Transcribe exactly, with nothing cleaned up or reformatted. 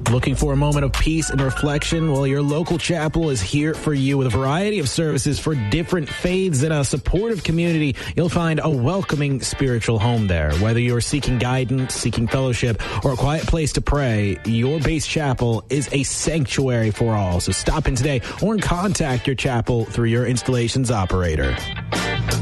Looking for a moment of peace and reflection? Well, your local chapel is here for you with a variety of services for different faiths and a supportive community. You'll find a welcoming spiritual home there. Whether you're seeking guidance, seeking fellowship, or a quiet place to pray, your base chapel is a sanctuary for all. So stop in today or contact your chapel through your installation's operator.